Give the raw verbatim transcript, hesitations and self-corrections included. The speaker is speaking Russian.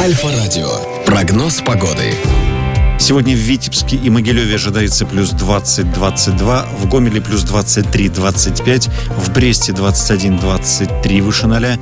Альфа-радио. Прогноз погоды. Сегодня в Витебске и Могилеве ожидается плюс двадцать - двадцать два, в Гомеле плюс двадцать три - двадцать пять, в Бресте двадцать один - двадцать три выше ноля,